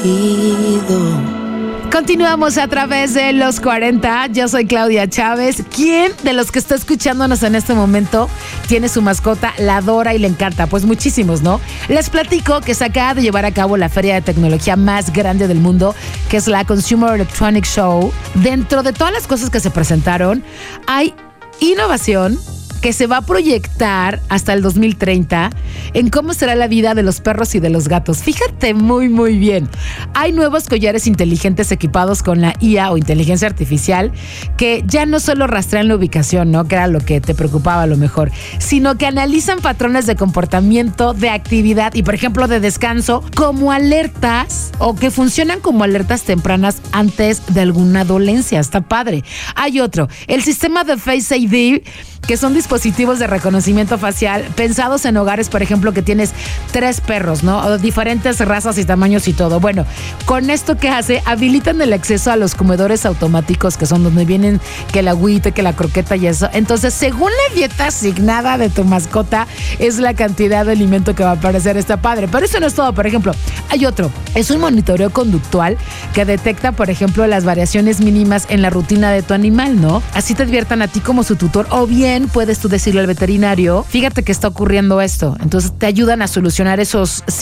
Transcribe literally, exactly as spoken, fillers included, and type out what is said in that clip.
Continuamos a través de los cuarenta. Yo soy Claudia Chávez. ¿Quién de los que está escuchándonos en este momento tiene su mascota, la adora y le encanta? Pues muchísimos, ¿no? Les platico que se acaba de llevar a cabo la feria de tecnología más grande del mundo, que es la Consumer Electronics Show. Dentro de todas las cosas que se presentaron, hay innovación que se va a proyectar hasta el dos mil treinta en cómo será la vida de los perros y de los gatos. Fíjate muy, muy bien. Hay nuevos collares inteligentes equipados con la I A o inteligencia artificial que ya no solo rastrean la ubicación, ¿no? Que era lo que te preocupaba a lo mejor, sino que analizan patrones de comportamiento, de actividad y, por ejemplo, de descanso como alertas o que funcionan como alertas tempranas antes de alguna dolencia. Está padre. Hay otro, el sistema de Face I D, que son dispositivos de reconocimiento facial pensados en hogares, por ejemplo, que tienes tres perros, ¿no? O diferentes razas y tamaños y todo. Bueno, con esto que hace, habilitan el acceso a los comedores automáticos, que son donde vienen que el agüita, que la croqueta y eso. Entonces, según la dieta asignada de tu mascota, es la cantidad de alimento que va a aparecer. Está padre. Pero eso no es todo. Por ejemplo, hay otro. Es un monitoreo conductual que detecta, por ejemplo, las variaciones mínimas en la rutina de tu animal, ¿no? Así te adviertan a ti como su tutor, o bien puedes tú decirle al veterinario, fíjate que está ocurriendo esto. Entonces te ayudan a solucionar esos